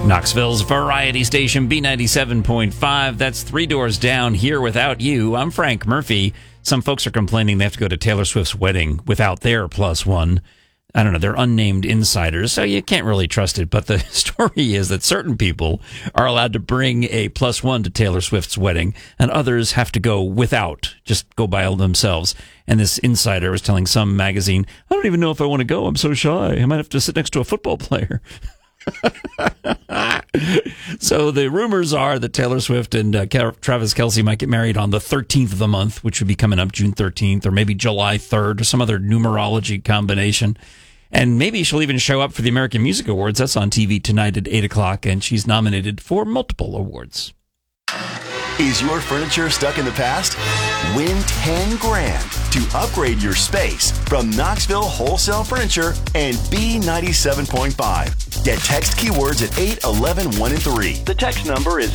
Knoxville's variety station, B97.5. That's Three Doors Down, Here Without You. I'm Frank Murphy. Some folks are complaining they have to go to Taylor Swift's wedding without their plus one. I don't know, they're unnamed insiders, so you can't really trust it. But the story is that certain people are allowed to bring a plus one to Taylor Swift's wedding, and others have to go without, just go by themselves. And this insider was telling some magazine, I don't even know if I want to go. I'm so shy. I might have to sit next to a football player. So the rumors are that Taylor Swift and Travis Kelce might get married on the 13th of the month, which would be coming up June 13th, or maybe July 3rd, or some other numerology combination. And maybe she'll even show up for the American Music Awards. That's on TV tonight at 8 o'clock, and she's nominated for multiple awards. Is your furniture stuck in the past? Win $10,000 to upgrade your space from Knoxville Wholesale Furniture and B97.5. Get text keywords at 811 1 and 3. The text number is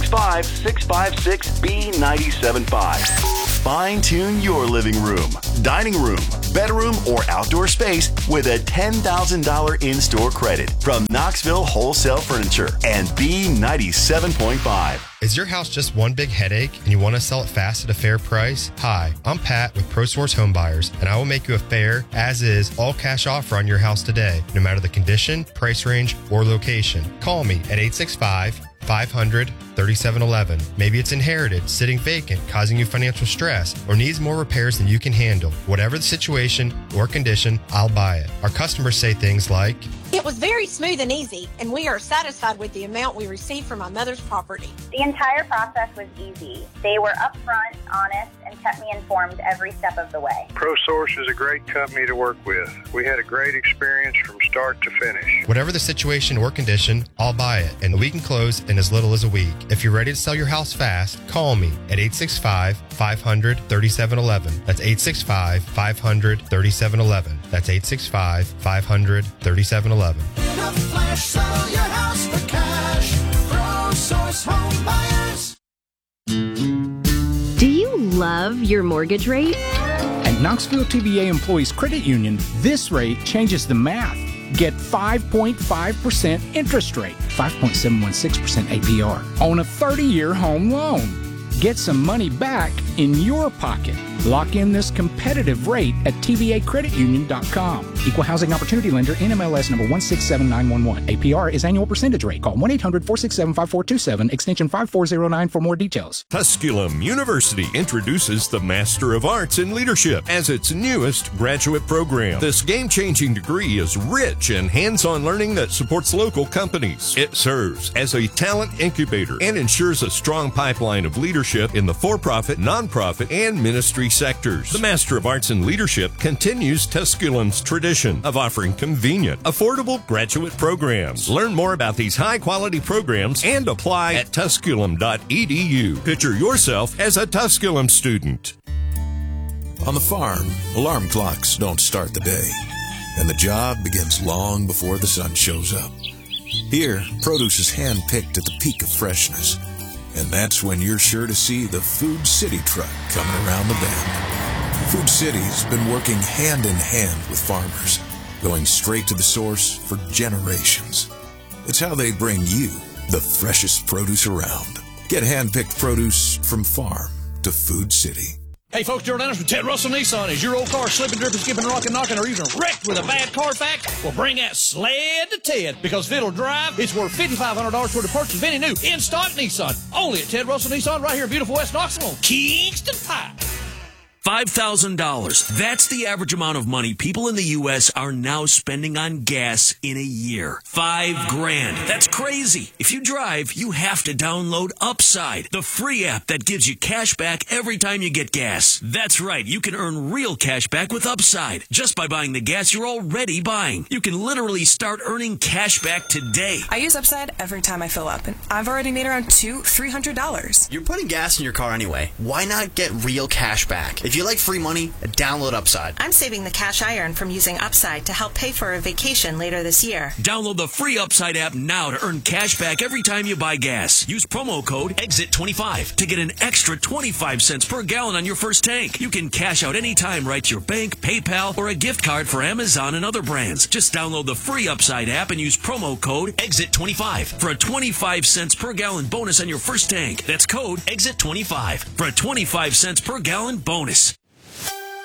865-656-B975. Fine-tune your living room, dining room, bedroom, or outdoor space with a $10,000 in-store credit from Knoxville Wholesale Furniture and B97.5. Is your house just one big headache and you want to sell it fast at a fair price? Hi, I'm Pat with ProSource Home Buyers, and I will make you a fair, as-is, all-cash offer on your house today, no matter the condition, price range, or location. Call me at 865-500-3711. Maybe it's inherited, sitting vacant, causing you financial stress, or needs more repairs than you can handle. Whatever the situation or condition, I'll buy it. Our customers say things like, "It was very smooth and easy, and we are satisfied with the amount we received from my mother's property." The entire process was easy. They were upfront, honest, and kept me informed every step of the way. ProSource is a great company to work with. We had a great experience from start to finish. Whatever the situation or condition, I'll buy it, and we can close in as little as a week. If you're ready to sell your house fast, call me at 865-500-3711. That's 865-500-3711. That's 865-500-3711. In a flash, sell your house for cash. ProSource Home Buyers. Do you love your mortgage rate? At Knoxville TVA Employees Credit Union, this rate changes the math. Get 5.5% interest rate, 5.716% APR on a 30-year home loan. Get some money back in your pocket. Lock in this competitive rate at tvacreditunion.com. Equal Housing Opportunity Lender, NMLS number 167911. APR is annual percentage rate. Call 1-800-467-5427, extension 5409 for more details. Tusculum University introduces the Master of Arts in Leadership as its newest graduate program. This game-changing degree is rich in hands-on learning that supports local companies. It serves as a talent incubator and ensures a strong pipeline of leadership in the for-profit, nonprofit, and ministry sectors. The Master of Arts in Leadership continues Tusculum's tradition of offering convenient, affordable graduate programs. Learn more about these high-quality programs and apply at tusculum.edu. Picture yourself as a Tusculum student. On the farm, alarm clocks don't start the day, and the job begins long before the sun shows up. Here, produce is hand-picked at the peak of freshness, and that's when you're sure to see the Food City truck coming around the bend. Food City's been working hand in hand with farmers, going straight to the source for generations. It's how they bring you the freshest produce around. Get hand-picked produce from farm to Food City. Hey folks, Gerald Anderson from Ted Russell Nissan. Is your old car slipping, dripping, skipping, rocking, knocking, or even wrecked with a bad Carfax? Well, bring that sled to Ted, because if it'll drive, it's worth $5,500 worth of purchase of any new in-stock Nissan. Only at Ted Russell Nissan right here in beautiful West Knoxville on Kingston Pike. $5,000. That's the average amount of money people in the U.S. are now spending on gas in a year. $5,000. That's crazy. If you drive, you have to download Upside, the free app that gives you cash back every time you get gas. That's right. You can earn real cash back with Upside just by buying the gas you're already buying. You can literally start earning cash back today. I use Upside every time I fill up, and I've already made around $300. You're putting gas in your car anyway. Why not get real cash back? If If you like free money, download Upside. I'm saving the cash I earn from using Upside to help pay for a vacation later this year. Download the free Upside app now to earn cash back every time you buy gas. Use promo code EXIT25 to get an extra 25 cents per gallon on your first tank. You can cash out anytime right to your bank, PayPal, or a gift card for Amazon and other brands. Just download the free Upside app and use promo code EXIT25 for a 25 cents per gallon bonus on your first tank. That's code EXIT25 for a 25 cents per gallon bonus.